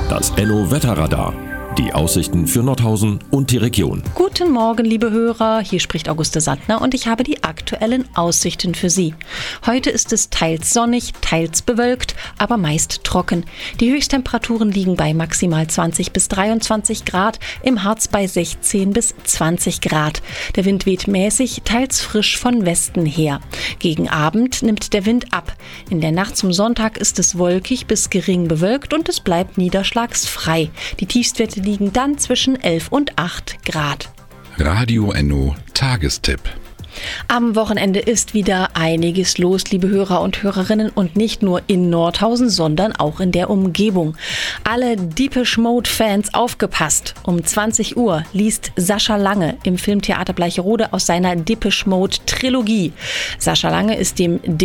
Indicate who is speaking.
Speaker 1: Das Enno-Wetterradar. Die Aussichten für Nordhausen und die Region.
Speaker 2: Guten Morgen, liebe Hörer. Hier spricht Auguste Sandner und ich habe die aktuellen Aussichten für Sie. Heute ist es teils sonnig, teils bewölkt, aber meist trocken. Die Höchsttemperaturen liegen bei maximal 20 bis 23 Grad, im Harz bei 16 bis 20 Grad. Der Wind weht mäßig, teils frisch von Westen her. Gegen Abend nimmt der Wind ab. In der Nacht zum Sonntag ist es wolkig bis gering bewölkt und es bleibt niederschlagsfrei. Die Tiefstwerte liegen dann zwischen 11 und 8 Grad.
Speaker 3: Radio Enno Tagestipp.
Speaker 2: Am Wochenende ist wieder einiges los, liebe Hörer und Hörerinnen, und nicht nur in Nordhausen, sondern auch in der Umgebung. Alle Depeche Mode-Fans aufgepasst! Um 20 Uhr liest Sascha Lange im Filmtheater Bleicherode aus seiner Depeche Mode-Trilogie. Sascha Lange ist dem